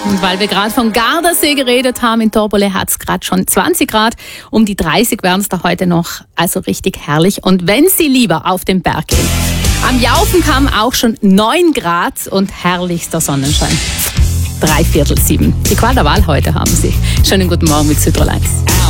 Und weil wir gerade von Gardasee geredet haben, in Torbole hat es gerade schon 20 Grad. Um die 30 werden es da heute noch. Also richtig herrlich. Und wenn Sie lieber auf den Berg gehen. Am Jaufenkamm auch schon 9 Grad und herrlichster Sonnenschein. 6:45. Die Qual der Wahl heute haben Sie. Schönen guten Morgen mit Südtirol 1.